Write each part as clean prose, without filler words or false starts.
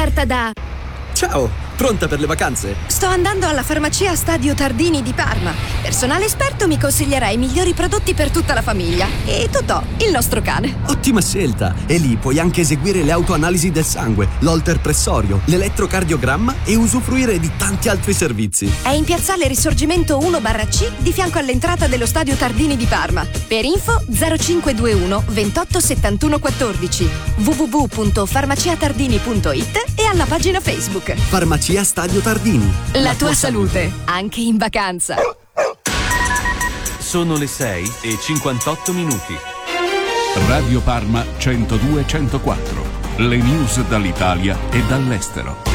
offerta da... Ciao, pronta per le vacanze? Sto andando alla farmacia Stadio Tardini di Parma. Personale esperto mi consiglierà i migliori prodotti per tutta la famiglia. E Totò, il nostro cane. Ottima scelta! E lì puoi anche eseguire le autoanalisi del sangue, l'holter pressorio, l'elettrocardiogramma e usufruire di tanti altri servizi. È in piazzale Risorgimento 1/C di fianco all'entrata dello Stadio Tardini di Parma. Per info 0521 28 71 14 www.farmaciatardini.it e alla pagina Facebook. Farmacia Stadio Tardini. La tua salute, anche in vacanza. Sono le 6:58. Radio Parma 102-104. Le news dall'Italia e dall'estero.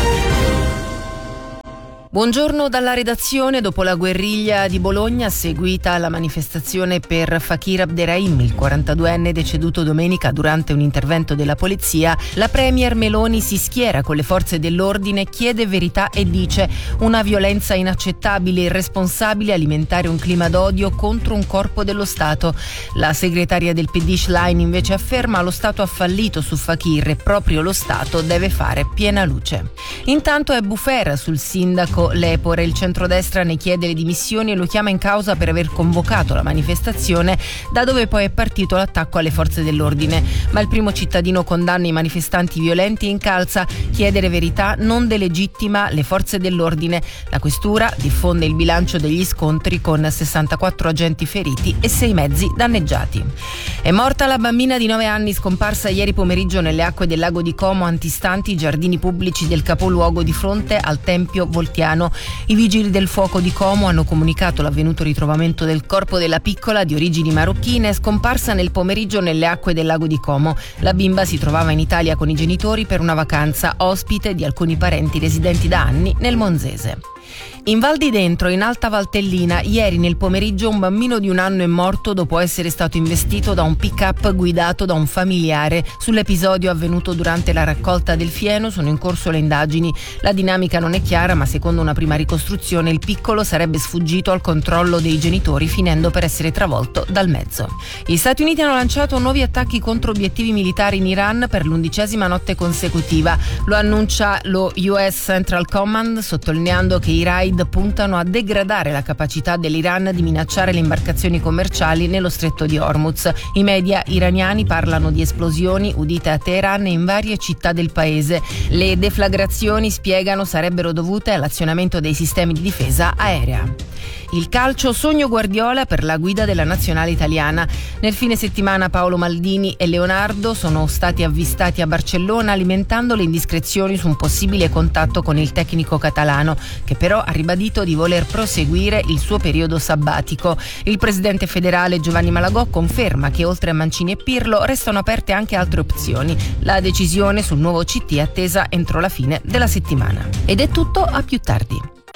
Buongiorno dalla redazione. Dopo la guerriglia di Bologna, seguita la manifestazione per Fakir Abderrahim, il 42enne deceduto domenica durante un intervento della polizia, la premier Meloni si schiera con le forze dell'ordine, chiede verità e dice: una violenza inaccettabile e irresponsabile alimentare un clima d'odio contro un corpo dello Stato. La segretaria del PD Schlein invece afferma: lo Stato ha fallito su Fakir e proprio lo Stato deve fare piena luce. Intanto è bufera sul sindaco Lepore. Il centrodestra ne chiede le dimissioni e lo chiama in causa per aver convocato la manifestazione, da dove poi è partito l'attacco alle forze dell'ordine. Ma il primo cittadino condanna i manifestanti violenti e incalza: chiedere verità non delegittima le forze dell'ordine. La questura diffonde il bilancio degli scontri con 64 agenti feriti e 6 mezzi danneggiati. È morta la bambina di 9 anni scomparsa ieri pomeriggio nelle acque del lago di Como, antistanti i giardini pubblici del capoluogo di fronte al Tempio Voltiano. I vigili del fuoco di Como hanno comunicato l'avvenuto ritrovamento del corpo della piccola, di origini marocchine, scomparsa nel pomeriggio nelle acque del lago di Como. La bimba si trovava in Italia con i genitori per una vacanza, ospite di alcuni parenti residenti da anni nel Monzese. In Val di Dentro, in Alta Valtellina, ieri nel pomeriggio un bambino di 1 anno è morto dopo essere stato investito da un pick-up guidato da un familiare. Sull'episodio avvenuto durante la raccolta del fieno sono in corso le indagini. La dinamica non è chiara, ma secondo una prima ricostruzione il piccolo sarebbe sfuggito al controllo dei genitori, finendo per essere travolto dal mezzo. Gli Stati Uniti hanno lanciato nuovi attacchi contro obiettivi militari in Iran per l'11ª notte consecutiva. Lo annuncia lo US Central Command, sottolineando che i raid puntano a degradare la capacità dell'Iran di minacciare le imbarcazioni commerciali nello stretto di Hormuz. I media iraniani parlano di esplosioni udite a Teheran e in varie città del paese. Le deflagrazioni, spiegano, sarebbero dovute all'azionamento dei sistemi di difesa aerea. Il calcio, sogno Guardiola per la guida della nazionale italiana. Nel fine settimana Paolo Maldini e Leonardo sono stati avvistati a Barcellona alimentando le indiscrezioni su un possibile contatto con il tecnico catalano, che però ha ribadito di voler proseguire il suo periodo sabbatico. Il presidente federale Giovanni Malagò conferma che oltre a Mancini e Pirlo restano aperte anche altre opzioni. La decisione sul nuovo CT è attesa entro la fine della settimana. Ed è tutto, a più tardi.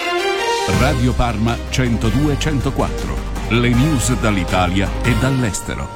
Radio Parma 102-104. Le news dall'Italia e dall'estero.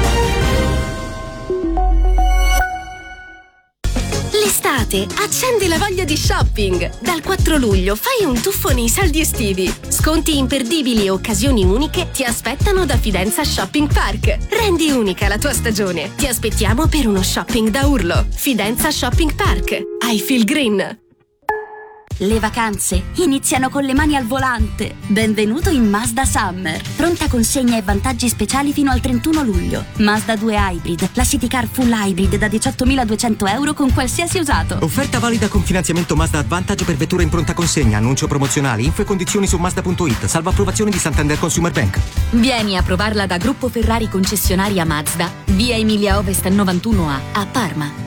L'estate accende la voglia di shopping. Dal 4 luglio fai un tuffo nei saldi estivi. Sconti imperdibili e occasioni uniche ti aspettano da Fidenza Shopping Park. Rendi unica la tua stagione. Ti aspettiamo per uno shopping da urlo. Fidenza Shopping Park. I feel green. Le vacanze iniziano con le mani al volante. Benvenuto in Mazda Summer. Pronta consegna e vantaggi speciali fino al 31 luglio. Mazda 2 Hybrid, la City Car Full Hybrid da 18.200 euro con qualsiasi usato. Offerta valida con finanziamento Mazda Advantage per vetture in pronta consegna. Annuncio promozionali, info e condizioni su Mazda.it. Salvo approvazione di Santander Consumer Bank. Vieni a provarla da Gruppo Ferrari concessionaria Mazda, via Emilia Ovest 91A a Parma.